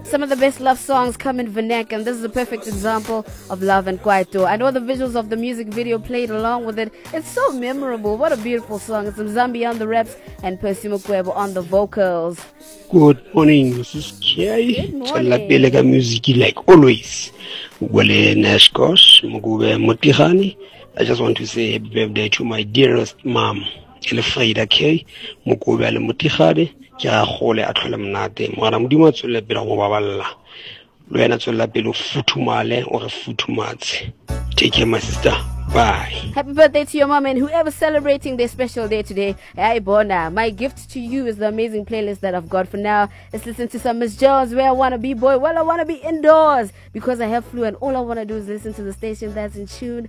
Some of the best love songs come in Vernac, and this is a perfect example of love and kwaito. I know the visuals of the music video played along with it. It's so memorable. What a beautiful song. It's Mzambi on the raps and Percy Mukwebo on the vocals. Good morning, Mrs. K. Tsalapele music like always. Mugwele Nashkosh, Mugube Mutihani. I just want to say happy birthday to my dearest mom, Elfrida K. Mugube Mutihani. Kya khole a tlhola mnate mara modimo a tswela pele go baballa lo yena tswela pele futhumale o re futhumatse. Take care, my sister. Bye. Happy birthday to your mom and whoever's celebrating their special day today. Hey, Bona, my gift to you is the amazing playlist that I've got for now. Let's listen to some Miss Jones, Where I Wanna Be Boy. Well, I wanna be indoors because I have flu and all I wanna do is listen to the station that's in tune.